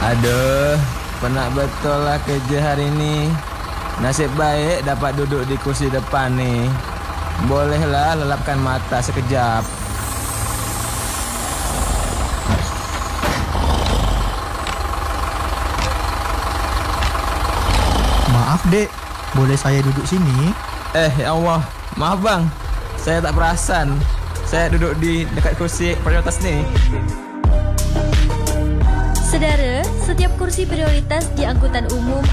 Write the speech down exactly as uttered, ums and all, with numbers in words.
Aduh, penat betul lah kerja hari ini. Nasib baik dapat duduk di kursi depan nih. Bolehlah lelapkan mata sekejap. Maaf dek, boleh saya duduk sini? Eh, ya Allah, maaf bang. Saya tak perasan. Saya duduk di dekat kursi prioritas nih. Saudara, setiap kursi prioritas di angkutan umum